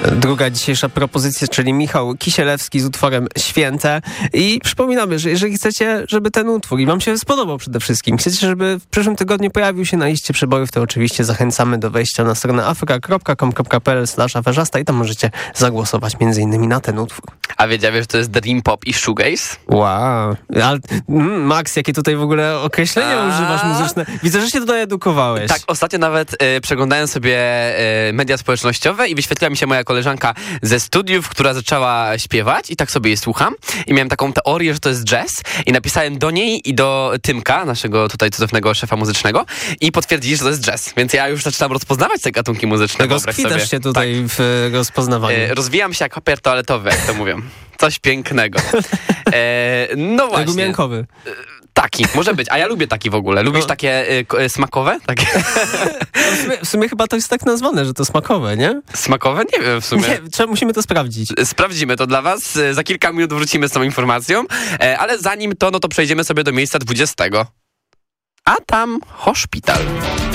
Druga dzisiejsza propozycja, czyli Michał Kisielewski z utworem Święte. I przypominamy, że jeżeli chcecie, żeby ten utwór i wam się spodobał przede wszystkim, chcecie, żeby w przyszłym tygodniu pojawił się na liście przebojów, to oczywiście zachęcamy do wejścia na stronę afryka.com.pl/aferzasta i tam możecie zagłosować m.in. na ten utwór. A wiedziałeś, że to jest dream pop i shoegaze? Wow. Ale, Max, jakie tutaj w ogóle określenia używasz muzyczne? Widzę, że się tutaj edukowałeś. Tak, ostatnio nawet przeglądałem sobie media społecznościowe i wyświetliła mi się moja koleżanka ze studiów, która zaczęła śpiewać i tak sobie jej słucham i miałem taką teorię, że to jest jazz i napisałem do niej i do Tymka, naszego tutaj cudownego szefa muzycznego i potwierdzili, że to jest jazz. Więc ja już zaczynam rozpoznawać te gatunki muzyczne. Rozkwitasz się tutaj w rozpoznawaniu. Rozwijam się jak papier toaletowy, jak to mówią. Coś pięknego. No właśnie. Gumiankowy. Taki, może być. A ja lubię taki w ogóle. Lubisz takie smakowe? Takie? W sumie chyba to jest tak nazwane, że to smakowe, nie? Smakowe? Nie wiem w sumie. Nie, musimy to sprawdzić. Sprawdzimy to dla was. Za kilka minut wrócimy z tą informacją. Ale zanim to, no to przejdziemy sobie do miejsca 20. A tam hospital.